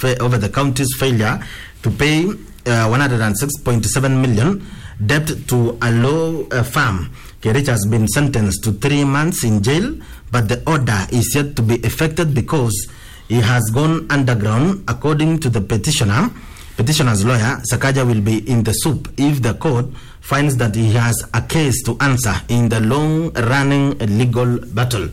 over the county's failure to pay 106.7 million debt to a law firm. Kerich has been sentenced to 3 months in jail, but the order is yet to be effected because he has gone underground. According to the petitioner's lawyer, Sakaja will be in the soup if the court finds that he has a case to answer in the long-running legal battle.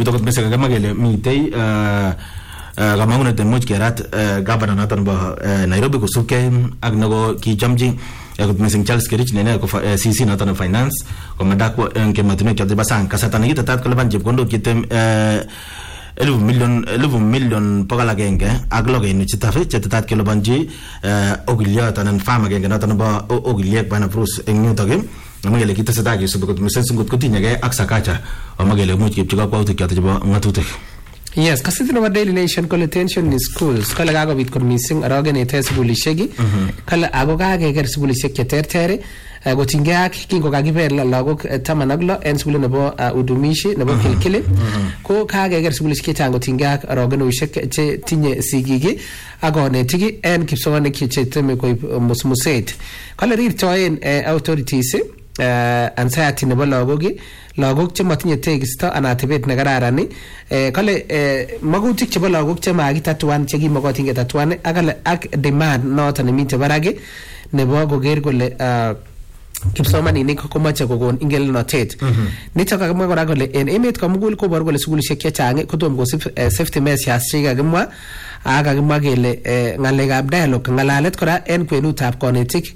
Gamanguna de Mujkerat, Governor Nathan Nairobi Kusuke, Agnago Kijamji, Missing Charles Kerich, CC Nathan Finance, Comadako and Kematimik of the Basan, Kasatanita Tatkalaban Jibgondo, Kitem 11 million Pogalagenge, Agloga in Chitafe, Chetat Kilobanji, Ogiliat and Farm again, Nathan Ogiliak Banapros in Newtagim. Magale kita sedagi sebab mesen good continue aksakacha or magale much keep to go to Kataba Matute. Yes, kasi our daily nation call attention in schools. Kala gago bit kon missing arogan etes bulishegi. Kala agoga geger bulishek tertere. Go tingeak kingo gagibe lagok tamanaglo en sulu nebo udumishi nebo kilkile. Ko ka geger bulishke tango tingeak arogan ushek che tinye sigigi. Agone tigi en kipsone kiche teme ko musmuset. Kala rir toyen authorities anxiety nebo lagok che matinye tekisto ana tebet ne kararani kale magutik chebo lagok che makitatuan che kimokotin ketatuan ak demand noton nemite barage nebo koger kole kipsomaninik komoche kokon ingelnotet nitok kakimwa kora kole en emet komugul koboru kole sukulishek chechang kotom kosib safety measures chekakimwa akakimwa kele ngalekab dialogue ngalalet kora en kwenutab konetik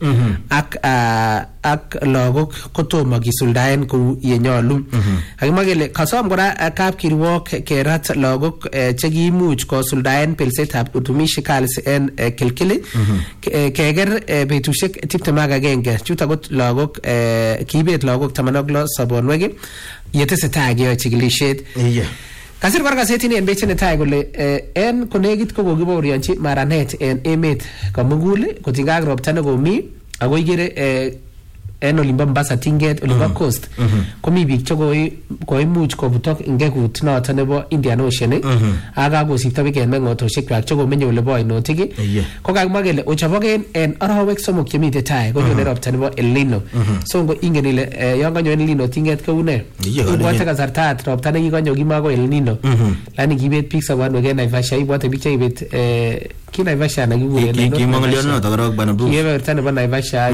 ak lagok kotomo kisuldaen kou yenyolu. Kakimwa kele kasom kora kapkirwok kerat lagok chekiimuch kosuldaen pelsetab utumishi kalis en kilkili keker betusiek 21 chuto ko lagok kiibet lagok 16 sobonwek yetesetai keyoe chikilishet. Kasir kora kasetin en beche netai kole en konekit ko kokibaorionchi maranet en emet komugul kotinygei ak ropta nekomi ako ikere en olimbo Mombasa Tinget olimbo coast komi biik che koimuch kobutok ingekut noton nebo Indian Ocean akakosipto biik en meng'otoshek kwak che komenye ole bo oinotik ko kakimwa kele ochoboken en arawek somok chemite tai konyone ropta nebo El Nino. So ngo ingen ile yon kanyo El Nino Tinget kou ne ibwote kasartat ropta nekikanyo kimako El Nino lani kibet biik sobonwek en Naivasha ibwote biik chekibet ki Naivasha nakikuren kimongolion noto korok bana Bruce kibeberta nebo Naivasha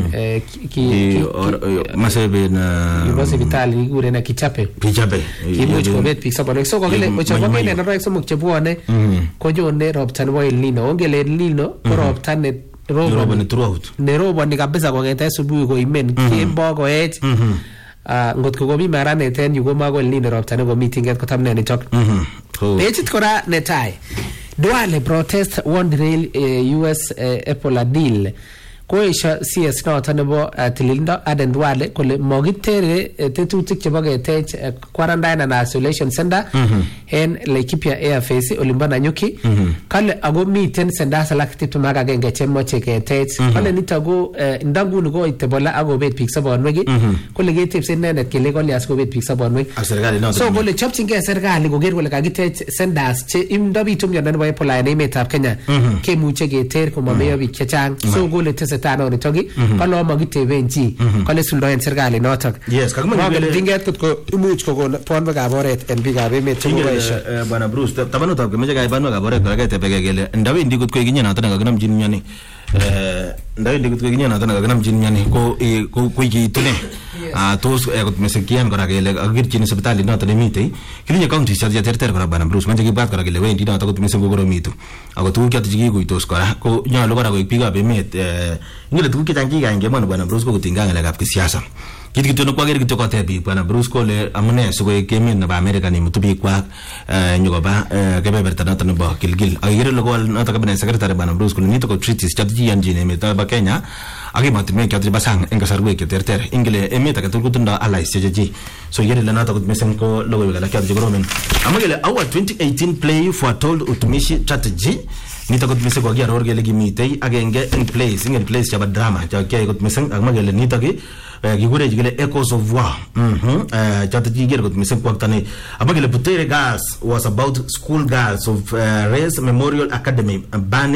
masebe na hospitali kikuren Kichape kimuch kobet biik sobonwek. So kokile ochoboken en arawek somok chebwone konyone ropta nebo El Nino. Ongele El Nino ko ropta ne roboni kabisa kong'ete asubuhi koimen kemboi koech ngot ko komi maranet en yu komako El Nino ropta nebo Tinget kotam ne nitok. Pechit kora netai Duale protest won't derail US Ebola deal. Koesha CS noton nebo tililindo Aden Duale kole mokitere tetutik chebo ketech quarantine and isolation center en Laikipia Airface olimbo Nanyuki kale ako miten sendas alak 21 chemoche ketech kale nito ko ndanguni ko itebola akobet biik sobonwek kole ketepse inendet kele kolias kobet biik sobonwek. So kole chopchingei serikali koker kole kakitech sendas che imdobitu miondo nebo Ebola en emetab Kenya kemuche keter komameyo biik chechang. So kole tano nitogi kalo magiteben chi kale suldoen serikali notok. Yes kakimwa kele Tinget kotko imuch kokon tonwekab oret en biikab emet chekoesha bana Bruce tabanutab kemeche kaibanwekab oret kora ketebeke kele ndawendi kotko ikinye noton nekakinamchin mioni ndawendi kotko ikinye noton nekakinamchin mioni ko koikitune tos kot mesekian kora kele akirchini sipitali noton nemitei kilinye counties cheterter kora bana Bruce manje kibwat kora kele wendi noton kot meseng kokoromitu ako tuguk choton chekikuitos kora ko nyolu kora koik biikab emet ngele tuguk chechang chekikany kemwoni bana Bruce ko kotinygei ngalekab kisiasa. Kit kityo nekwaker kityo koteb biik bwana Bruce kole amune sikoik emet nebo America nemutu biikwak nyokoba kebeberta noton nebo Gilgil. Akikere lokowal noton cabinet secretary bwana Bruce kole nito ko treaties choton chiyanjin emet nebo Kenya ak emotinwek choton chebo sang en kasarwek cheterter. Ingele emet agetugul kotindoi allies chechechik. So ikere ile noton kot mising ko logoiwek alak choton chekoromen. Amwa kele our 2018 play foretold utumishi strategy nito kot mising kokiaror kele kimitei agenge in place chebo drama chakiyoe kot mising ak makele nito ki kikure kele echoes of war choto chiker kot mising kwaktani abakele Butere Girls was about school girls of Race Memorial Academy banning